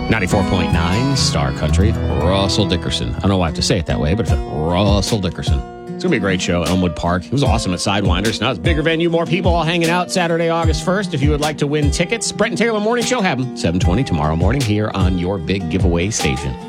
94.9 Star Country, Russell Dickerson. I don't know why I have to say it that way, but it's Russell Dickerson. It's going to be a great show, Elmwood Park. It was awesome at Sidewinders. Now it's a bigger venue, more people all hanging out Saturday, August 1st. If you would like to win tickets, Brett and Taylor Morning Show have them. 7:20 tomorrow morning here on your big giveaway station.